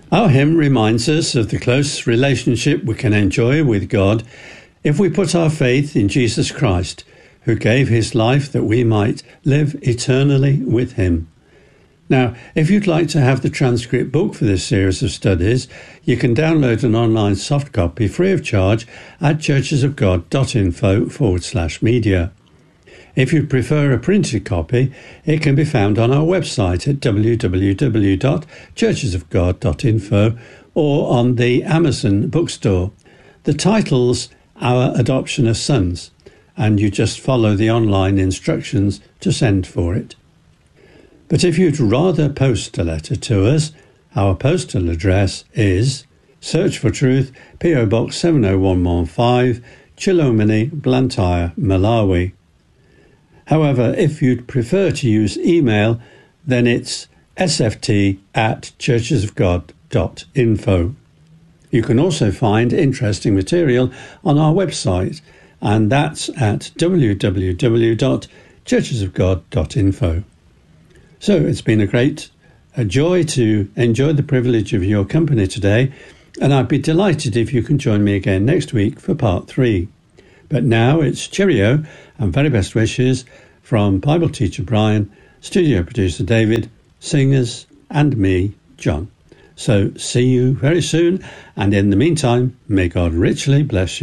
Our hymn reminds us of the close relationship we can enjoy with God if we put our faith in Jesus Christ, who gave his life that we might live eternally with him. Now, if you'd like to have the transcript book for this series of studies, you can download an online soft copy free of charge at churchesofgod.info/media. If you prefer a printed copy, it can be found on our website at www.churchesofgod.info or on the Amazon bookstore. The title's Our Adoption as Sons, and you just follow the online instructions to send for it. But if you'd rather post a letter to us, our postal address is Search for Truth, P.O. Box 70115, Chilomini, Blantyre, Malawi. However, if you'd prefer to use email, then it's sft@churchesofgod.info. You can also find interesting material on our website, and that's at www.churchesofgod.info. So it's been a joy to enjoy the privilege of your company today, and I'd be delighted if you can join me again next week for part 3. But now it's cheerio and very best wishes from Bible teacher Brian, studio producer David, singers, and me, John. So see you very soon, and in the meantime, may God richly bless you.